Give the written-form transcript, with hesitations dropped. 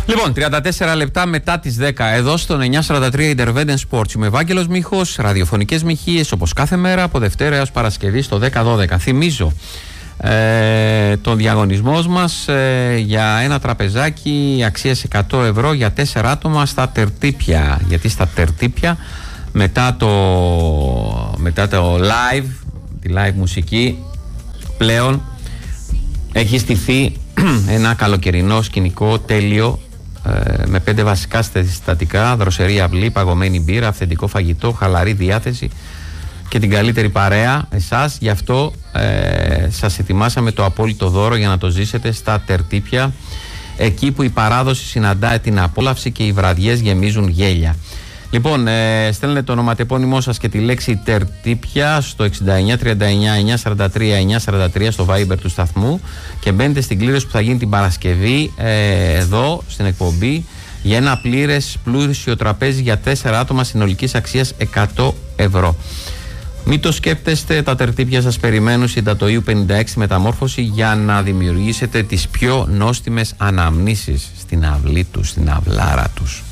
Λοιπόν, 34 λεπτά μετά τις 10, εδώ στον 943 Interveden Sports. Είμαι Ευάγγελος Μίχος, ραδιοφωνικές μοιχείες όπως κάθε μέρα από Δευτέρα έως Παρασκευή στο 10-12. Θυμίζω τον διαγωνισμό μας για ένα τραπεζάκι αξίας 100 ευρώ για 4 άτομα στα Τερτύπια. Γιατί στα Τερτύπια μετά το live, τη live μουσική, πλέον έχει στηθεί ένα καλοκαιρινό σκηνικό τέλειο, με 5 βασικά συστατικά: δροσερή αυλή, παγωμένη μπύρα, αυθεντικό φαγητό, χαλαρή διάθεση και την καλύτερη παρέα, εσάς. Γι' αυτό σας ετοιμάσαμε το απόλυτο δώρο για να το ζήσετε στα Τερτύπια, εκεί που η παράδοση συναντάει την απόλαυση και οι βραδιές γεμίζουν γέλια. Λοιπόν, στέλνετε το ονοματεπώνυμό σας και τη λέξη Τερτύπια στο 6939-943-943 στο Viber του σταθμού και μπαίνετε στην κλήρωση που θα γίνει την Παρασκευή εδώ στην εκπομπή για ένα πλήρες πλούσιο τραπέζι για 4 άτομα συνολικής αξίας 100 ευρώ. Μην το σκέπτεστε, τα Τερτύπια σας περιμένουν στην Τατοΐου 56 μεταμόρφωση για να δημιουργήσετε τις πιο νόστιμες αναμνήσεις στην αυλή τους, στην αυλάρα τους.